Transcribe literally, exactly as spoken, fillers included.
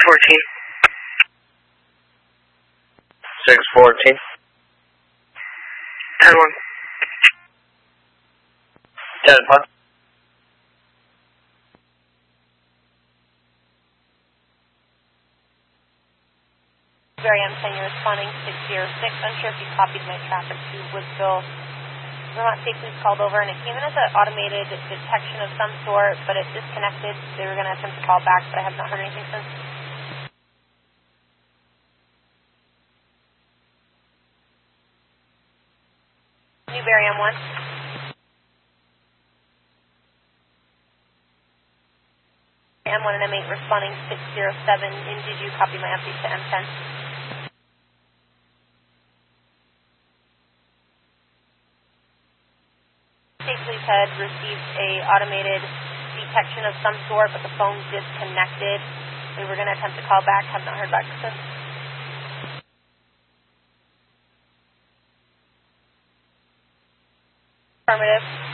fourteen. six fourteen. ten one. ten one. Very I'm saying you're responding six zero six. Unsure if you copied my traffic to Woodsville. Vermont State Police called over and it came in as an automated detection of some sort, but it disconnected. They were going to attempt to call back, but I have not heard anything since. Newberry M one. M one and M eight responding six zero seven. And did you copy my update to M ten? State Police had received a automated detection of some sort, but the phone disconnected. We were going to attempt to call back, have not heard back since. Affirmative.